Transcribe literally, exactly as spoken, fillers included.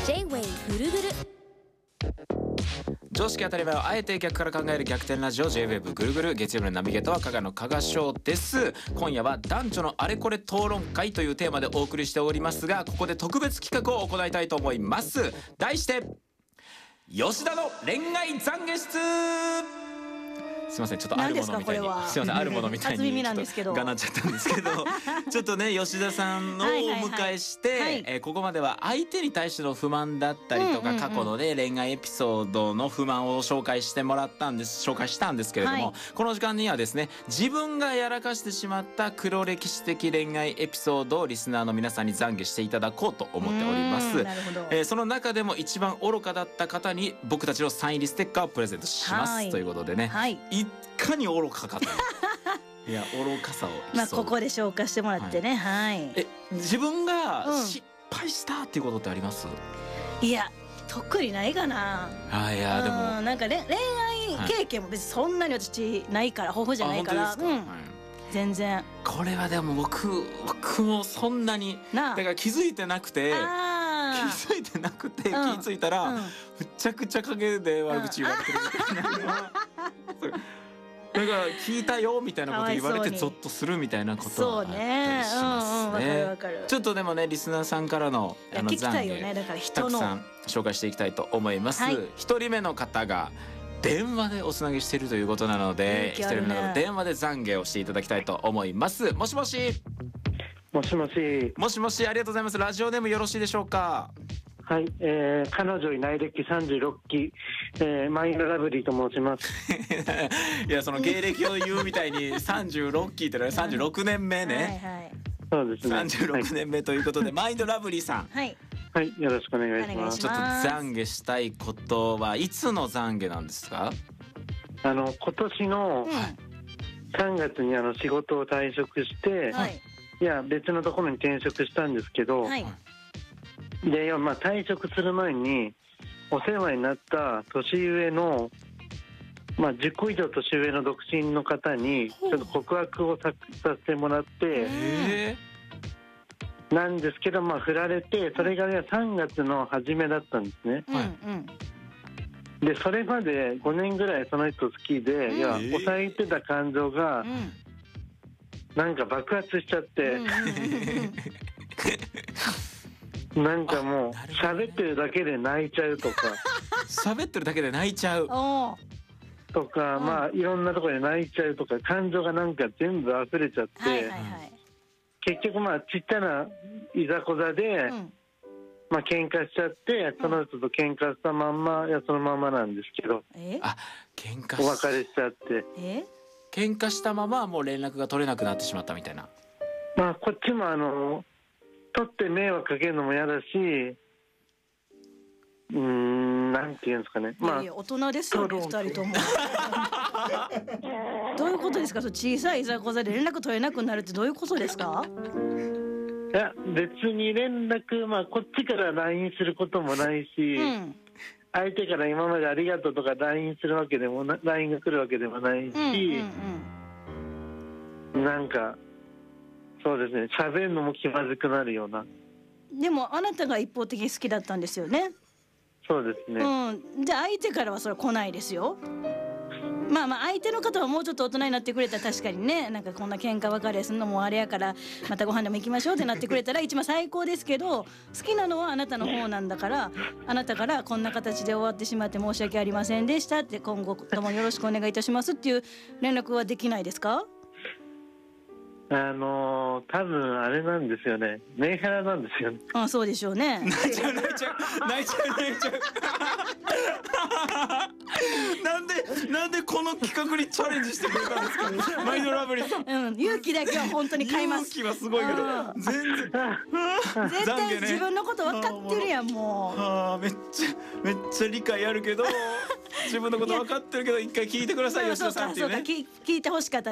J-Way ぐるぐる。 常識当たり前をあえて逆から考える逆転ラジオ J-ウェーブ ぐるぐる。月曜日のナビゲーターは加賀の加賀翔です。今夜は男女のあれこれ討論会というテーマでお送りしておりますが、ここで特別企画を行いたいと思います。題して吉田の恋愛懺悔室。すいません、ちょっとあるものみたいにすいませんあるものみたいに初耳なんですけどがなっちゃったんですけどちょっとね吉田さんをお迎えしてはいはいはいえーここまでは相手に対しての不満だったりとか、 うんうんうん過去のね恋愛エピソードの不満を紹介してもらったんです紹介したんですけれども、 はいこの時間にはですね自分がやらかしてしまった黒歴史的恋愛エピソードをリスナーの皆さんに懺悔していただこうと思っておりますうーん。なるほど。 えーその中でも一番愚かだった方に僕たちのサイン入りステッカーをプレゼントします、 はいということでね、 はい。 いかに愚かかったのいや愚かさをまあここで消化してもらってね。はい。 え自分がうん失敗したっていうことってあります？ いや特にないかな。 あいやでもうんなんか恋恋愛経験も別にそんなに私ないから豊富じゃないから。うんあ本当ですか、はい全然これはでも僕僕もそんなになあ。 だから気づいてなくて気あづいてなくて気うんづいたら、 うんむちゃくちゃ陰で悪口言われてるみたいな、そうだから聞いたよみたいなこと言われかわいそうにてゾッとするみたいなことそうはあったりね。 しうんうんますわかるわね。 かる。 ちょっとでもねリスナーさんからのいやあの聞きたいよ懺悔ね。だからた人のくさん紹介していきたいと思います。 はい一人目の方が電話でおつなぎしているということなので、一勇気あるね人目の方電話で懺悔をしていただきたいと思います。もしもしもしもし、 もしもしありがとうございます。ラジオネームよろしいでしょうか？ はい、えー、彼女いない歴さんじゅうろっき、えー、マインドラブリーと申します。 いやその芸歴を言うみたいにさんじゅうろっきってのはさんじゅうろくねんめはいね、 はいそうですね。 さんじゅうろくねんめということで、マインドラブリーさんはい。 はい、はい、よろしくお願いします。 お願いしちょっとます懺悔したいことはいつの懺悔なんですか？ あの、今年のうさんがつにあの仕事を退職して、 ん。はいいや、別のところに転職したんですけど、 はい。 で、いやまあ退職する前に、お世話になった年上の、まあじゅっこ以上年上の独身の方に、ちょっと告白をささせてもらって、 えなんですけど、まあ振られて、それがね、さんがつの初めだったんですね。 うんうん。 で、それまでごねんぐらいその人好きで、いや、 えー抑えてた感情が、 うんなんか爆発しちゃって、 うんうんうんなんかもう、 あなるほどね喋ってるだけで泣いちゃうとか、 喋ってるだけで泣いちゃう。 おーとか、 うんまあ、いろんなところで泣いちゃうとか、感情がなんか全部溢れちゃって、 はいはいはい。 結局まあ、ちっちゃないざこざで、 うんまあ、喧嘩しちゃって、その人と喧嘩したまんま、いや、そのままなんですけど、 えあ喧嘩お別しれしちゃって、 え喧嘩したままもう連絡が取れなくなってしまったみたいな。 まあ、こっちもあの、取って迷惑かけるのも嫌だし、うーん、なんていうんですかね。まあいやいや、大人ですよね、二そう人とも。どういうことですか？そう小さいいざこざで連絡取れなくなるってどういうことですか？ いや、別に連絡、まあ、こっちから ライン することもないし、 うん相手から今までありがとうとか ライン するわけでもな、ライン が来るわけでもないし、 うんうんなんか、そうですね、喋るのも気まずくなるような、 うん。でもあなたが一方的に好きだったんですよね。 そうですね。 うん。じゃあ相手からはそれは来ないですよ。まあまあ相手の方はもうちょっと大人になってくれたら確かにね、なんかこんな喧嘩別れするのもあれやからまたご飯でも行きましょうってなってくれたら一番最高ですけど、好きなのはあなたの方なんだから、あなたからこんな形で終わってしまって申し訳ありませんでしたって、今後ともよろしくお願いいたしますっていう連絡はできないですか？ あのー、多分あれなんですよね、メンヘラなんですよね。 ああそうでしょうね。 泣いちゃう泣いちゃう泣いちゃう泣いちゃうなんでなんでこの企画にチャレンジしてくれたんですかマインドラブリーさん。 うん、勇気だけは本当に買います。 勇気はすごいけどうん全然絶対自分のこと分かってるやんもう。 あーめっちゃめっちゃ理解あるけど自分のこと分かってるけど一回聞いてください吉田さんっていうね。 そうかそうか聞聞いてほしかった